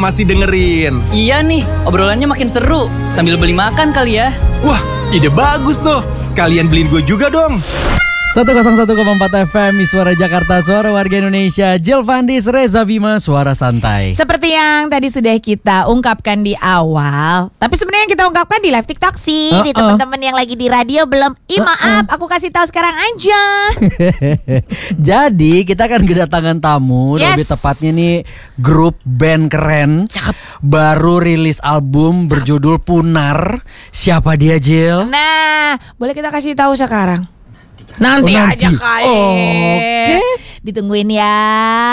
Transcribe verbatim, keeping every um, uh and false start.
masih dengerin. Iya nih, obrolannya makin seru. Sambil beli makan kali ya. Wah, ide bagus tuh. Sekalian beliin gue juga dong. seratus satu koma empat F M, Suara Jakarta, Suara Warga Indonesia. Jill Vandis, Reza Bima, Suara Santai. Seperti yang tadi sudah kita ungkapkan di awal, tapi sebenarnya yang kita ungkapkan di live TikTok sih. uh, Di teman-teman uh. yang lagi di radio belum. Ih uh, maaf, uh. aku kasih tahu sekarang aja. Jadi kita akan kedatangan tamu. Yes. Lebih tepatnya nih grup band keren. Cakep. Baru rilis album berjudul Punar. Siapa dia, Jill? Nah, boleh kita kasih tahu sekarang? Nanti, oh, nanti. aja kali. Oh, oke. Ditungguin ya.